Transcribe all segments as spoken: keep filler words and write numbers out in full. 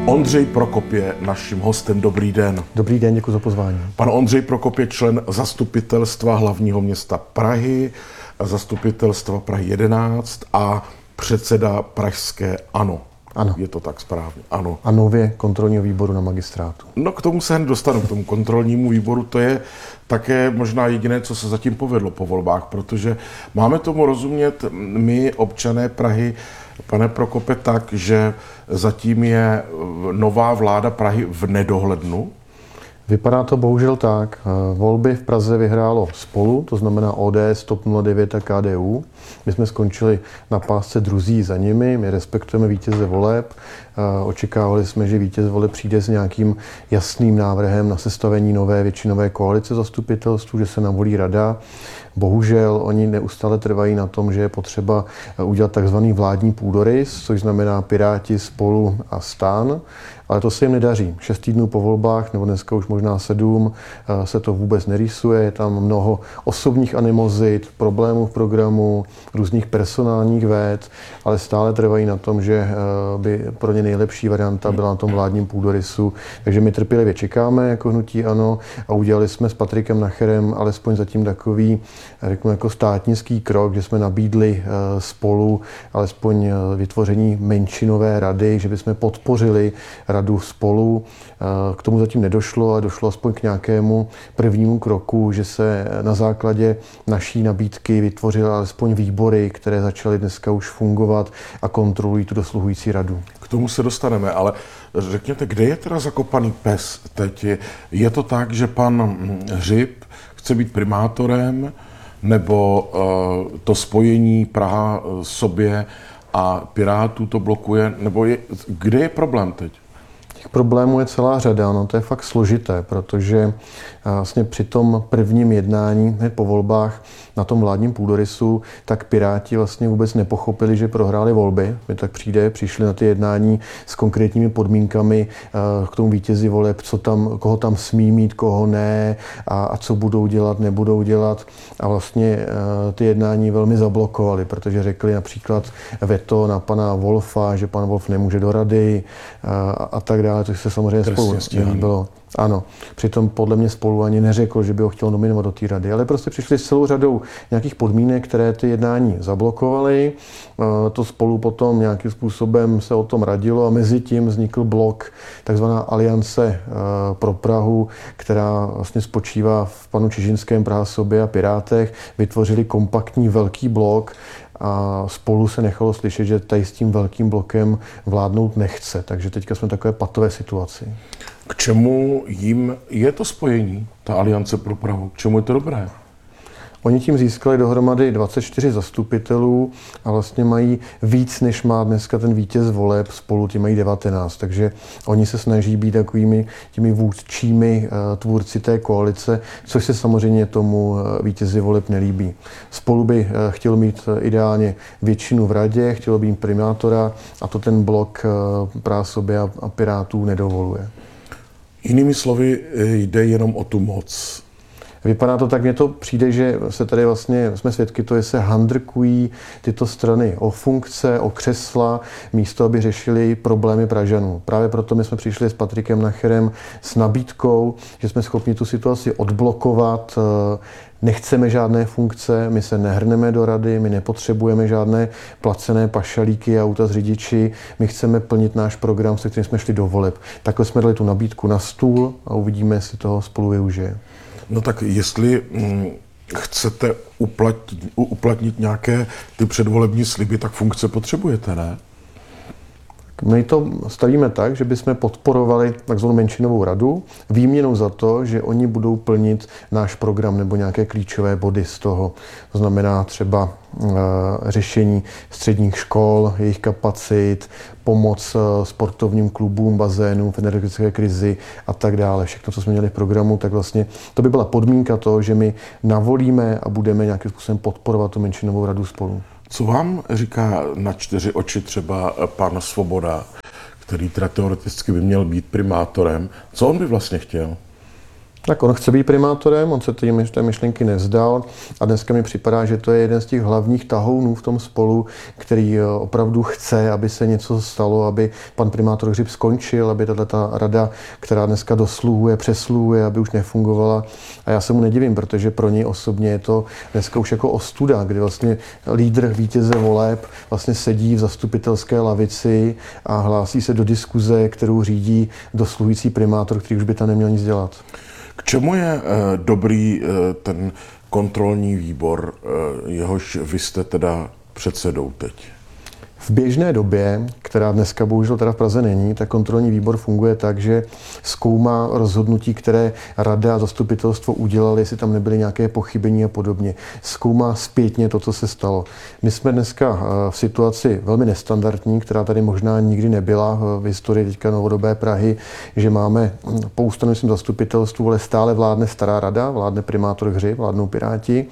Ondřej Prokop je naším hostem. Dobrý den. Dobrý den, děkuji za pozvání. Pan Ondřej Prokop je člen zastupitelstva hlavního města Prahy, zastupitelstva Prahy jedenáct a předseda pražské ANO. Ano. Je to tak správně? Ano. A nově kontrolního výboru na magistrátu. No k tomu se hned dostanu, k tomu kontrolnímu výboru. To je také možná jediné, co se zatím povedlo po volbách, protože máme tomu rozumět my, občané Prahy, pane Prokope, tak, že zatím je nová vláda Prahy v nedohlednu? Vypadá to bohužel tak. Volby v Praze vyhrálo Spolu, to znamená O D S, TOP nula devět a K D U. My jsme skončili na pásce druzí za nimi, my respektujeme vítěze voleb. Očekávali jsme, že vítěz voleb přijde s nějakým jasným návrhem na sestavení nové většinové koalice zastupitelstvu, že se navolí rada. Bohužel oni neustále trvají na tom, že je potřeba udělat takzvaný vládní půdorys, což znamená Piráti, Spolu a STAN. Ale to se jim nedaří. Šest týdnů po volbách, nebo dneska už možná sedm, se to vůbec nerýsuje. Je tam mnoho osobních animozit, problémů v programu, různých personálních véd, ale stále trvají na tom, že by pro ně nejlepší varianta byla na tom vládním půdorysu. Takže my trpělivě čekáme jako hnutí ANO a udělali jsme s Patrikem Nacherem alespoň zatím takový, řeknu, jako státnický krok, že jsme nabídli Spolu alespoň vytvoření menšinové rady, že bychom podpořili radu Spolu. K tomu zatím nedošlo, ale došlo aspoň k nějakému prvnímu kroku, že se na základě naší nabídky vytvořily alespoň výbory, které začaly dneska už fungovat a kontrolují tu dosluhující radu. K tomu se dostaneme, ale řekněte, kde je teda zakopaný pes teď? Je to tak, že pan Hřib chce být primátorem, nebo uh, to spojení Praha sobě a Pirátů to blokuje, nebo je, kde je problém teď? Těch problémů je celá řada, no to je fakt složité, protože vlastně při tom prvním jednání hned po volbách na tom vládním půdorysu, tak Piráti vlastně vůbec nepochopili, že prohráli volby. My tak přijde, přišli na ty jednání s konkrétními podmínkami k tomu vítězi voleb, co tam, koho tam smí mít, koho ne a, a co budou dělat, nebudou dělat. A vlastně ty jednání velmi zablokovali, protože řekli například veto na pana Wolfa, že pan Wolf nemůže do rady a, a tak dále, což se samozřejmě Spolu nelíbilo. Ano, přitom podle mě Spolu ani neřekl, že by ho chtěl nominovat do té rady, ale prostě přišli s celou řadou nějakých podmínek, které ty jednání zablokovaly. To Spolu potom nějakým způsobem se o tom radilo a mezi tím vznikl blok, takzvaná Aliance pro Prahu, která vlastně spočívá v panu Čižinském, Praha sobě a Pirátech. Vytvořili kompaktní velký blok a Spolu se nechalo slyšet, že tady s tím velkým blokem vládnout nechce. Takže teďka jsme v takové patové situaci. K čemu jim je to spojení, ta Aliance pro Prahu? K čemu je to dobré? Oni tím získali dohromady dvacet čtyři zastupitelů a vlastně mají víc, než má dneska ten vítěz voleb. Spolu ti mají devatenáct, takže oni se snaží být takovými těmi vůdčími tvůrci té koalice, což se samozřejmě tomu vítězi voleb nelíbí. Spolu by chtěl mít ideálně většinu v radě, chtělo by mít primátora a to ten blok Praha sobě a Pirátů nedovoluje. Jinými slovy, jde jenom o tu moc. Vypadá to tak, mně to přijde, že se tady vlastně, jsme svědky to, že se handrkují tyto strany o funkce, o křesla, místo, aby řešili problémy Pražanů. Právě proto my jsme přišli s Patrikem Nacherem s nabídkou, že jsme schopni tu situaci odblokovat. Nechceme žádné funkce, my se nehrneme do rady, my nepotřebujeme žádné placené pašalíky a auta s řidiči, my chceme plnit náš program, se kterým jsme šli do voleb. Takhle jsme dali tu nabídku na stůl a uvidíme, jestli toho Spolu využije. No tak jestli hm, chcete uplatnit, uplatnit nějaké ty předvolební sliby, tak funkce potřebujete, ne? My to stavíme tak, že bychom podporovali takzvanou menšinovou radu výměnou za to, že oni budou plnit náš program nebo nějaké klíčové body z toho. To znamená třeba uh, řešení středních škol, jejich kapacit, pomoc uh, sportovním klubům, bazénům v energetické krizi a tak dále. Všechno, co jsme měli v programu, tak vlastně to by byla podmínka toho, že my navolíme a budeme nějakým způsobem podporovat tu menšinovou radu Spolu. Co vám říká na čtyři oči třeba pan Svoboda, který teda teoreticky by měl být primátorem? Co on by vlastně chtěl? Tak on chce být primátorem, on se té myšlenky nevzdal a dneska mi připadá, že to je jeden z těch hlavních tahounů v tom Spolu, který opravdu chce, aby se něco stalo, aby pan primátor Hřib skončil, aby tato rada, která dneska dosluhuje, přesluhuje, aby už nefungovala. A já se mu nedivím, protože pro něj osobně je to dneska už jako ostuda, kdy vlastně lídr vítěze voleb vlastně sedí v zastupitelské lavici a hlásí se do diskuze, kterou řídí dosluhující primátor, který už by tam neměl nic dělat. K čemu je eh, dobrý eh, ten kontrolní výbor, eh, jehož vy jste teda předsedou teď? V běžné době, která dneska bohužel teda v Praze není, tak kontrolní výbor funguje tak, že zkoumá rozhodnutí, které rada a zastupitelstvo udělali, jestli tam nebyly nějaké pochybení a podobně. Zkoumá zpětně to, co se stalo. My jsme dneska v situaci velmi nestandardní, která tady možná nikdy nebyla v historii teďka novodobé Prahy, že máme po ústanovém zastupitelstvu, ale stále vládne stará rada, vládne primátor Hřib, vládnou Piráti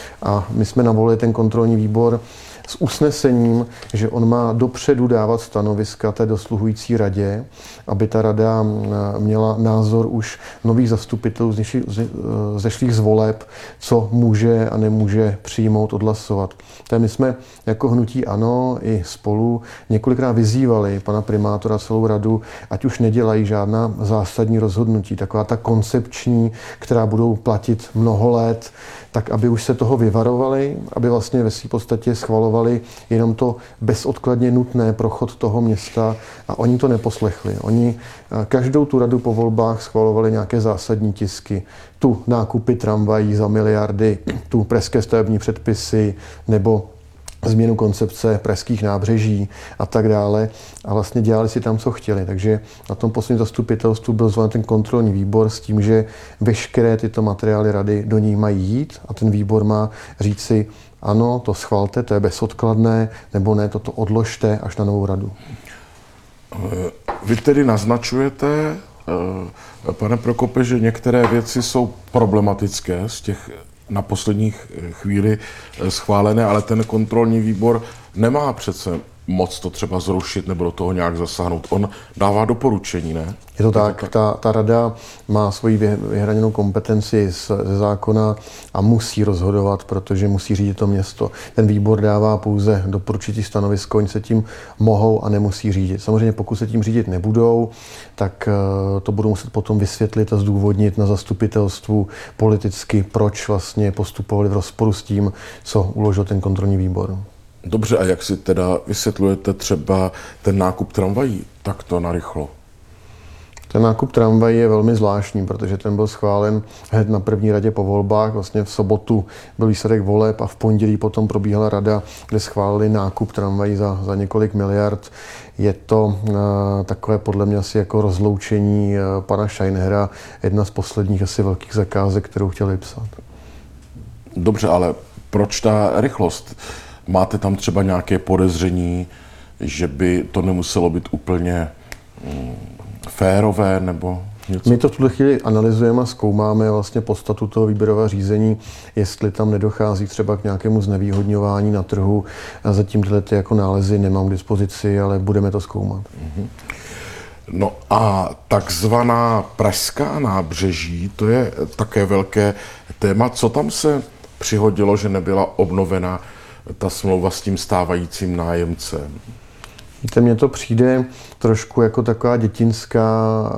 a my jsme navolili ten kontrolní výbor s usnesením, že on má dopředu dávat stanoviska té dosluhující radě, aby ta rada měla názor už nových zastupitelů zešlých z voleb, co může a nemůže přijmout, odhlasovat. Tak my jsme jako hnutí ANO i Spolu několikrát vyzývali pana primátora, celou radu, ať už nedělají žádná zásadní rozhodnutí, taková ta koncepční, která budou platit mnoho let, tak aby už se toho vyvarovali, aby vlastně ve své podstatě schvalovali jenom to bezodkladně nutné pro chod toho města a oni to neposlechli. Oni každou tu radu po volbách schvalovali nějaké zásadní tisky. Tu nákupy tramvají za miliardy, tu pražské stavební předpisy nebo změnu koncepce pražských nábřeží a tak dále. A vlastně dělali si tam, co chtěli. Takže na tom posledním zastupitelstvu byl zvolen ten kontrolní výbor s tím, že veškeré tyto materiály rady do ní mají jít a ten výbor má říci, ano, to schvalte, to je bezodkladné, nebo ne, toto odložte až na novou radu. Vy tedy naznačujete, pane Prokope, že některé věci jsou problematické z těch na posledních chvíli schválené, ale ten kontrolní výbor nemá přece moc to třeba zrušit nebo do toho nějak zasáhnout. On dává doporučení, ne? Je to tak, ta, ta rada má svoji vyhraněnou kompetenci ze zákona a musí rozhodovat, protože musí řídit to město. Ten výbor dává pouze doporučití stanovisko, oni se tím mohou a nemusí řídit. Samozřejmě pokud se tím řídit nebudou, tak to budou muset potom vysvětlit a zdůvodnit na zastupitelstvu politicky, proč vlastně postupovali v rozporu s tím, co uložil ten kontrolní výbor. Dobře, a jak si teda vysvětlujete třeba ten nákup tramvají takto narychlo? Ten nákup tramvají je velmi zvláštní, protože ten byl schválen hned na první radě po volbách. Vlastně v sobotu byl výsledek voleb a v pondělí potom probíhala rada, kde schválili nákup tramvají za, za několik miliard. Je to uh, takové podle mě asi jako rozloučení uh, pana Scheinera, jedna z posledních asi velkých zakázek, kterou chtěl vypsat. Dobře, ale proč ta rychlost? Máte tam třeba nějaké podezření, že by to nemuselo být úplně mm, férové nebo něco? My to v tuhle chvíli analyzujeme a zkoumáme vlastně podstatu toho výběrového řízení, jestli tam nedochází třeba k nějakému znevýhodňování na trhu. A zatím tyhle ty jako nálezy nemám k dispozici, ale budeme to zkoumat. Mm-hmm. No a takzvaná pražská nábřeží, to je také velké téma. Co tam se přihodilo, že nebyla obnovena ta smlouva s tím stávajícím nájemcem? Víte, mně to přijde trošku jako taková dětinská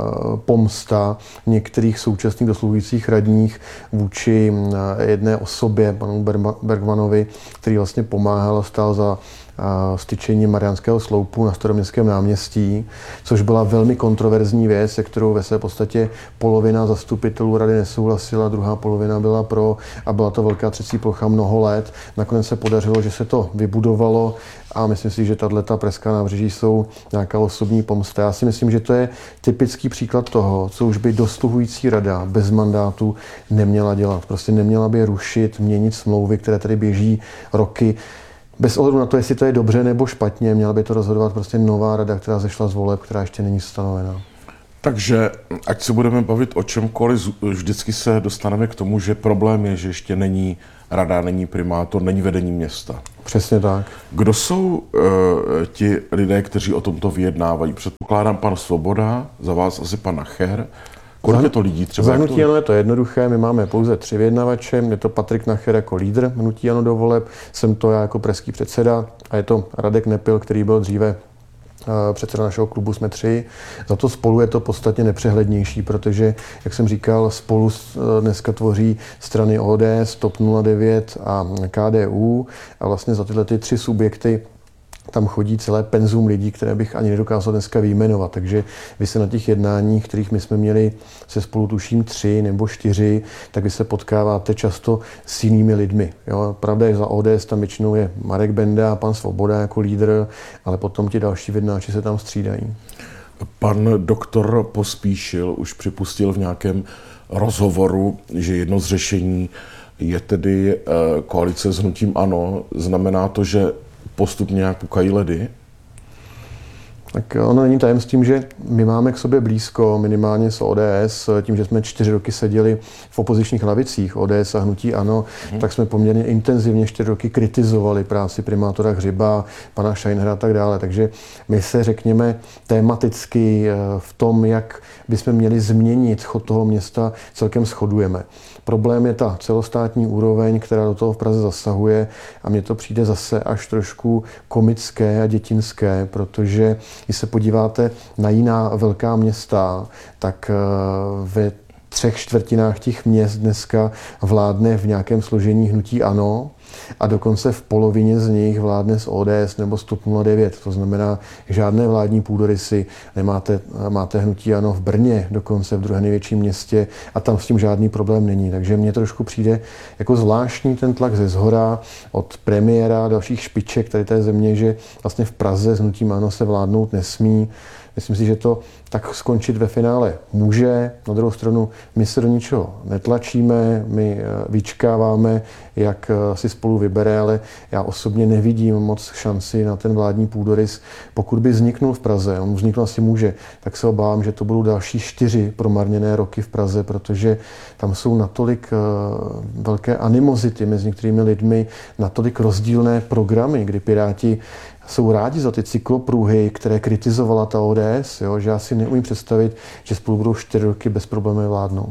pomsta některých současných dosluhujících radních vůči jedné osobě, panu Bergmanovi, který vlastně pomáhal a stál za styčení Mariánského sloupu na Staroměstském náměstí, což byla velmi kontroverzní věc, se kterou ve své podstatě polovina zastupitelů rady nesouhlasila, druhá polovina byla pro a byla to velká třecí plocha mnoho let. Nakonec se podařilo, že se to vybudovalo a myslím si, že tato pražská nábřeží jsou nějaká osobní pomsta. Já si myslím, že to je typický příklad toho, co už by dosluhující rada bez mandátu neměla dělat. Prostě neměla by rušit, měnit smlouvy, které tady běží roky. Bez ohledu na to, jestli to je dobře nebo špatně, měla by to rozhodovat prostě nová rada, která zešla z voleb, která ještě není stanovená. Takže ať se budeme bavit o čemkoliv, vždycky se dostaneme k tomu, že problém je, že ještě není rada, není primátor, není vedení města. Přesně tak. Kdo jsou uh, ti lidé, kteří o tomto vyjednávají? Předpokládám pan Svoboda, za vás asi pan Nacher. Kolik je to lidí třeba? Za hnutí ANO je to jednoduché, my máme pouze tři vyjednavače, je to Patrik Nacher jako lídr hnutí ANO do voleb, jsem to já jako pražský předseda a je to Radek Nepil, který byl dříve předseda našeho klubu, jsme tři. Za to Spolu je to podstatně nepřehlednější, protože, jak jsem říkal, Spolu dneska tvoří strany O D S, TOP nula devět a K D U a vlastně za tyhle ty tři subjekty tam chodí celé penzum lidí, které bych ani nedokázal dneska vyjmenovat. Takže vy se na těch jednáních, kterých my jsme měli se Spolu tuším tři nebo čtyři, tak vy se potkáváte často s jinými lidmi. Jo? Pravda je, za O D S tam většinou je Marek Benda a pan Svoboda jako lídr, ale potom ti další vyjednáči se tam střídají. Pan doktor Pospíšil už připustil v nějakém rozhovoru, že jedno z řešení je tedy koalice s hnutím ANO. Znamená to, že postupně nějak pukají ledy? Tak ono není tajemstvím, že my máme k sobě blízko, minimálně s O D S, tím, že jsme čtyři roky seděli v opozičních lavicích O D S a hnutí ANO, hmm. tak jsme poměrně intenzivně čtyři roky kritizovali práci primátora Hřiba, pana Scheinera a tak dále. Takže my se, řekněme, tematicky v tom, jak bychom měli změnit chod toho města, celkem shodujeme. Problém je ta celostátní úroveň, která do toho v Praze zasahuje a mně to přijde zase až trošku komické a dětinské, protože když se podíváte na jiná velká města, tak ve třech čtvrtinách těch měst dneska vládne v nějakém složení hnutí ANO a dokonce v polovině z nich vládne z O D S nebo z TOP nula devět. To znamená, žádné vládní půdorysy nemáte, máte hnutí ANO v Brně, dokonce v druhém největším městě a tam s tím žádný problém není. Takže mně trošku přijde jako zvláštní ten tlak ze zhora od premiéra a dalších špiček tady té země, že vlastně v Praze s hnutím ANO se vládnout nesmí. Myslím si, že to tak skončit ve finále může. Na druhou stranu my se do ničeho netlačíme, my vyčkáváme, jak si Spolu vybere, ale já osobně nevidím moc šanci na ten vládní půdorys. Pokud by vzniknul v Praze, on vznikl asi může, tak se obávám, že to budou další čtyři promarněné roky v Praze, protože tam jsou natolik velké animozity mezi některými lidmi, natolik rozdílné programy, kdy Piráti jsou rádi za ty cyklopruhy, které kritizovala ta O D S, jo, že já si neumím představit, že Spolu budou čtyři roky bez problémů vládnout.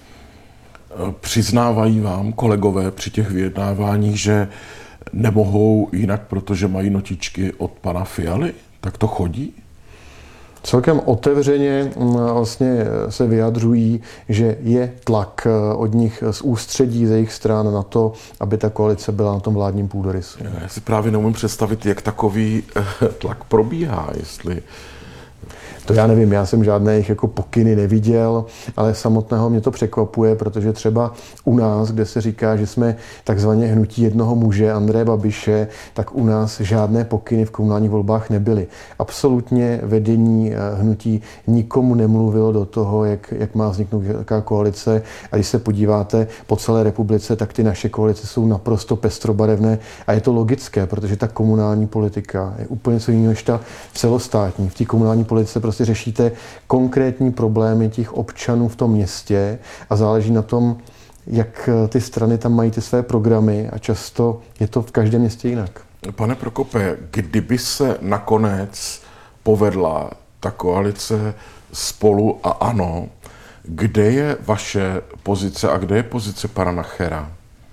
Přiznávají vám kolegové při těch vyjednáváních, že nemohou jinak, protože mají notičky od pana Fialy? Tak to chodí? Celkem otevřeně vlastně se vyjadřují, že je tlak od nich z ústředí, ze jejich stran na to, aby ta koalice byla na tom vládním půdorysu. Já si právě neumím představit, jak takový tlak probíhá, jestli... To já nevím, já jsem žádné jejich jako pokyny neviděl, ale samotného mě to překvapuje, protože třeba u nás, kde se říká, že jsme takzvaně hnutí jednoho muže, Andreje Babiše, tak u nás žádné pokyny v komunálních volbách nebyly. Absolutně vedení hnutí nikomu nemluvilo do toho, jak, jak má vzniknout jaká koalice. A když se podíváte po celé republice, tak ty naše koalice jsou naprosto pestrobarevné a je to logické, protože ta komunální politika je úplně co jiného než ta celostátní. V té komunální politice prostě řešíte konkrétní problémy těch občanů v tom městě a záleží na tom, jak ty strany tam mají ty své programy a často je to v každém městě jinak. Pane Prokope, kdyby se nakonec povedla ta koalice Spolu a ANO, kde je vaše pozice a kde je pozice pana Nachera?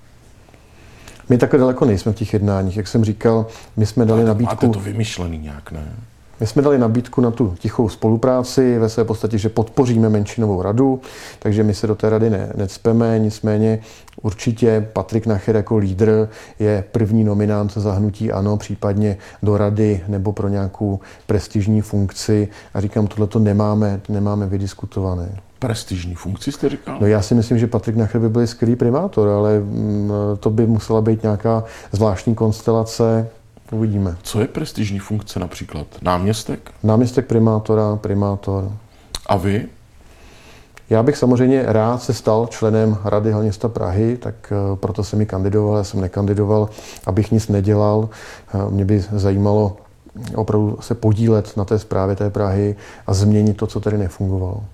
My takhle daleko nejsme v těch jednáních. Jak jsem říkal, my jsme dali nabídku... Máte to vymyšlený nějak, ne? My jsme dali nabídku na tu tichou spolupráci ve své podstatě, že podpoříme menšinovou radu, takže my se do té rady ne, necpeme, nicméně určitě Patrik Nacher jako lídr je první nominant za hnutí ANO, případně do rady nebo pro nějakou prestižní funkci a říkám, tohleto nemáme, nemáme vydiskutované. Prestižní funkci jste říkal? No já si myslím, že Patrik Nacher by byl skvělý primátor, ale to by musela být nějaká zvláštní konstelace. Uvidíme. Co je prestižní funkce například? Náměstek? Náměstek primátora, primátor. A vy? Já bych samozřejmě rád se stal členem Rady hlavního města Prahy, tak proto jsem i kandidoval, já jsem nekandidoval, abych nic nedělal. Mě by zajímalo opravdu se podílet na té správě té Prahy a změnit to, co tady nefungovalo.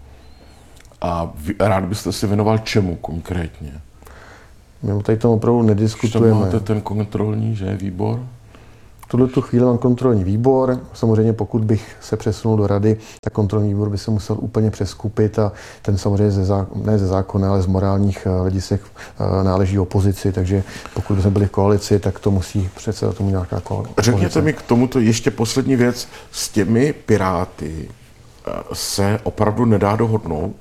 A vy, rád byste se věnoval čemu konkrétně? My tady tomu opravdu nediskutujeme. Máte ten kontrolní, že je výbor? tuhle tu chvíli mám kontrolní výbor. Samozřejmě pokud bych se přesunul do rady, tak kontrolní výbor by se musel úplně přeskupit a ten samozřejmě ze zákona, ne ze zákona, ale z morálních hledisek náleží opozici, takže pokud bychom byli v koalici, tak to musí přece tomu nějaká koalice. Řekněte mi k tomuto ještě poslední věc. S těmi Piráty se opravdu nedá dohodnout?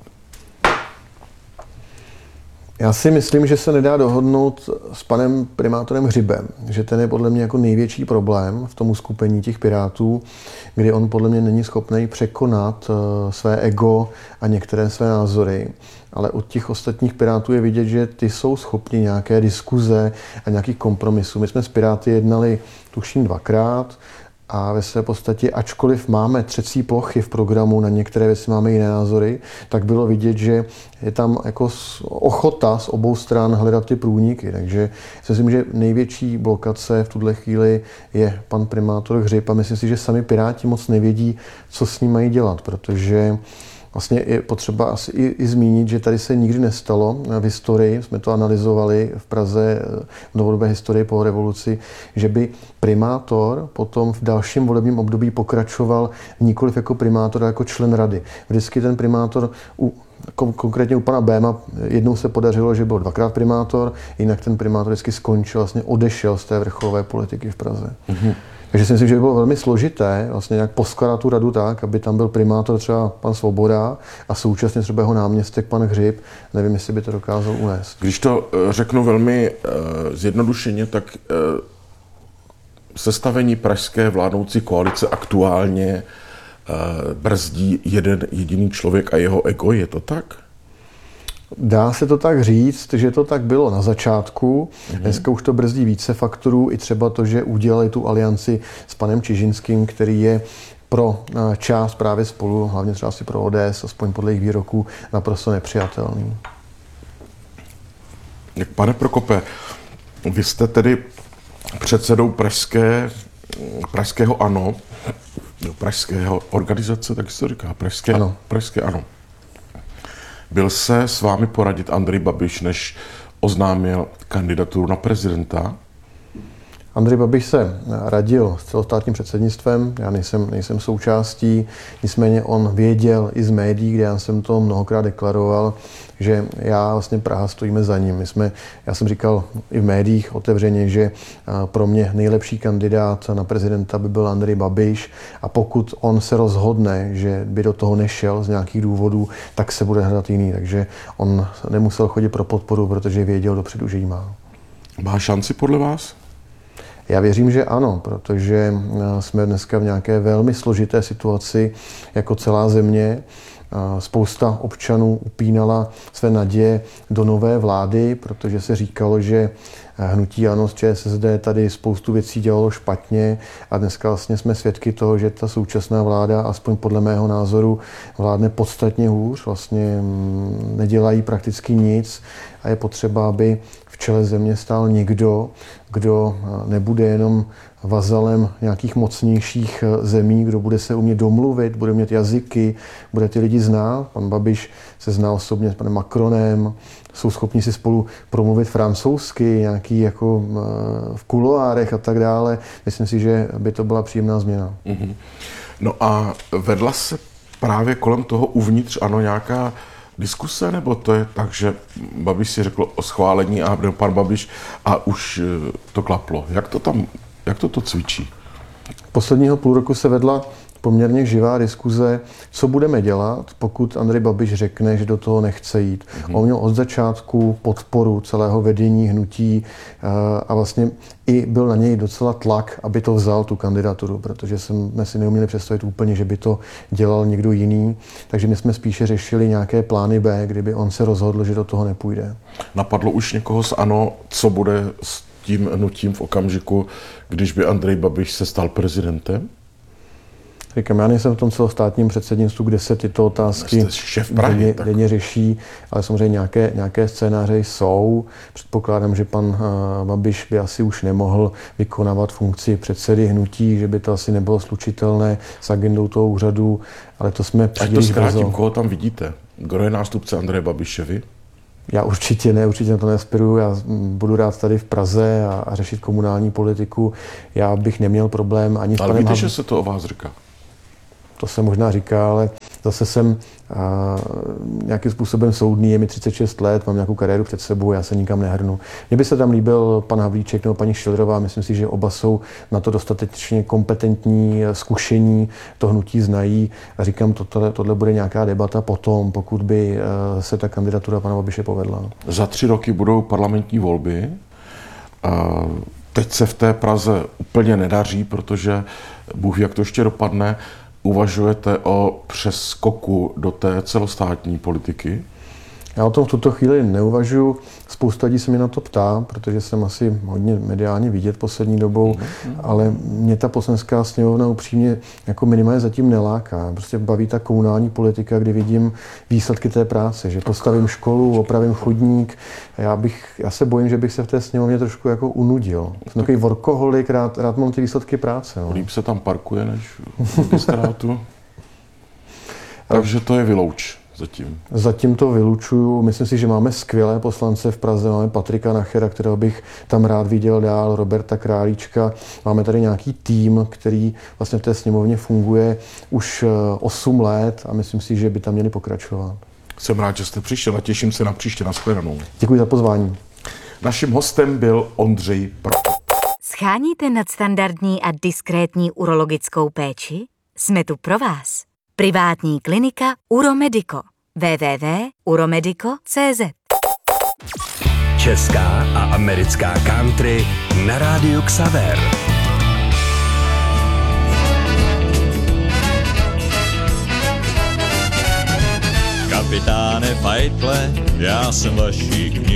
Já si myslím, že se nedá dohodnout s panem primátorem Hřibem, že ten je podle mě jako největší problém v tom uskupení těch Pirátů, kdy on podle mě není schopný překonat své ego a některé své názory. Ale od těch ostatních Pirátů je vidět, že ty jsou schopni nějaké diskuze a nějakých kompromisů. My jsme s Piráty jednali tuším dvakrát a ve své podstatě, ačkoliv máme třecí plochy v programu, na některé věci máme jiné názory, tak bylo vidět, že je tam jako ochota z obou stran hledat ty průniky. Takže si myslím, že největší blokace v tuhle chvíli je pan primátor Hřib a myslím si, že sami Piráti moc nevědí, co s ním mají dělat, protože vlastně je potřeba asi i, i zmínit, že tady se nikdy nestalo v historii, jsme to analyzovali v Praze v novodobé historii po revoluci, že by primátor potom v dalším volebním období pokračoval nikoliv jako primátor, ale jako člen rady. Vždycky ten primátor u konkrétně u pana Béma jednou se podařilo, že byl dvakrát primátor, jinak ten primátor vždycky skončil, vlastně odešel z té vrcholové politiky v Praze. Mm-hmm. Takže si myslím, že by bylo velmi složité vlastně nějak poskládat tu radu tak, aby tam byl primátor třeba pan Svoboda a současně třeba jeho náměstek pan Hřib. Nevím, jestli by to dokázal unést. Když to řeknu velmi uh, zjednodušeně, tak uh, sestavení pražské vládnoucí koalice aktuálně uh, brzdí jeden jediný člověk a jeho ego, je to tak? Dá se to tak říct, že to tak bylo na začátku. Mhm. Dneska už to brzdí více faktorů, i třeba to, že udělali tu alianci s panem Čižinským, který je pro část právě Spolu, hlavně třeba si pro O D S, aspoň podle jejich výroků, naprosto nepřijatelný. Pane Prokope, vy jste tedy předsedou pražské, pražského ANO, pražského organizace, tak se to říká, pražské ano. Pražské ANO. Byl se s vámi poradit Andrej Babiš, než oznámil kandidaturu na prezidenta? Andrej Babiš se radil s celostátním předsednictvem, já nejsem, nejsem součástí, nicméně on věděl i z médií, kde já jsem to mnohokrát deklaroval, že já vlastně Praha stojíme za ním. My jsme, já jsem říkal i v médiích otevřeně, že pro mě nejlepší kandidát na prezidenta by byl Andrej Babiš a pokud on se rozhodne, že by do toho nešel z nějakých důvodů, tak se bude hledat jiný. Takže on nemusel chodit pro podporu, protože věděl dopředu, že ji má. Má šanci podle vás? Já věřím, že ano, protože jsme dneska v nějaké velmi složité situaci jako celá země. Spousta občanů upínala své naděje do nové vlády, protože se říkalo, že hnutí ANO z Č S S D tady spoustu věcí dělalo špatně a dneska vlastně jsme svědky toho, že ta současná vláda, aspoň podle mého názoru, vládne podstatně hůř, vlastně nedělají prakticky nic a je potřeba, aby v čele země stál někdo, kdo nebude jenom vazalem nějakých mocnějších zemí, kdo bude se umět domluvit, bude mít jazyky, bude ty lidi znát. Pan Babiš se zná osobně s panem Macronem, jsou schopni si spolu promluvit francouzsky, nějaký jako v kuloárech a tak dále. Myslím si, že by to byla příjemná změna. Mm-hmm. No a vedla se právě kolem toho uvnitř ano nějaká diskuse, nebo to je tak, že Babiš si řekl o schválení a pan Babiš a už to klaplo. Jak to tam, jak to to cvičí? Posledního půl roku se vedla poměrně živá diskuze, co budeme dělat, pokud Andrej Babiš řekne, že do toho nechce jít. Mm-hmm. On měl od začátku podporu celého vedení hnutí a vlastně i byl na něj docela tlak, aby to vzal, tu kandidaturu, protože jsme si neuměli představit úplně, že by to dělal někdo jiný. Takže my jsme spíše řešili nějaké plány B, kdyby on se rozhodl, že do toho nepůjde. Napadlo už někoho z ANO, co bude s tím hnutím v okamžiku, když by Andrej Babiš se stal prezidentem? Říkám, já nejsem v tom celostátním předsednictvu, kde se tyto otázky Prahy, denně, denně řeší, ale samozřejmě nějaké, nějaké scénáře jsou. Předpokládám, že pan uh, Babiš by asi už nemohl vykonávat funkci předsedy hnutí, že by to asi nebylo slučitelné s agendou toho úřadu, ale to jsme příliš brzo. Ať to zkrátím, brzo. koho tam vidíte? Kdo je nástupce Andreje Babišovi? Já určitě ne, určitě na to neaspiruju. Já budu rád tady v Praze a, a řešit komunální politiku. Já bych neměl problém ani s Ale panem víte, Havlíčkem. že se to o vás říká? To se možná říká, ale zase jsem a, nějakým způsobem soudný, je mi třicet šest let, mám nějakou kariéru před sebou, já se nikam nehrnu. Mně by se tam líbil pan Havlíček nebo paní Schillerová, myslím si, že oba jsou na to dostatečně kompetentní, zkušení, to hnutí znají. A říkám, tohle, tohle bude nějaká debata potom, pokud by se ta kandidatura pana Babiše povedla. Za tři roky budou parlamentní volby. Teď se v té Praze úplně nedaří, protože Bůh ví, jak to ještě dopadne. Uvažujete o přeskoku do té celostátní politiky? Já o tom v tuto chvíli neuvažuji. Spousta lidí se mě na to ptá, protože jsem asi hodně mediálně vidět poslední dobou, mm-hmm. ale mě ta poslanecká sněmovna upřímně jako minimálně zatím neláká. Prostě baví ta komunální politika, kdy vidím výsledky té práce, že postavím školu, opravím chodník. Já, bych, já se bojím, že bych se v té sněmovně trošku jako unudil. Jsem takový workoholik, rád, rád mám ty výsledky práce. No. Líp se tam parkuje než v magistrátu. Takže to je vylouč. Zatím. Zatím to vylučuju. Myslím si, že máme skvělé poslance v Praze. Máme Patrika Nachera, kterého bych tam rád viděl dál, Roberta Králíčka. Máme tady nějaký tým, který vlastně v té sněmovně funguje už osm let a myslím si, že by tam měli pokračovat. Jsem rád, že jste přišel a těším se na příště. Nashledanou. Děkuji za pozvání. Naším hostem byl Ondřej Prokop. Scháníte nadstandardní a diskrétní urologickou péči? Jsme tu pro vás. Privátní klinika Uromedico. w w w tečka uromedico tečka c z Česká a americká country na rádiu Xaver. Kapitáne Fajtle, já jsem vaší knihy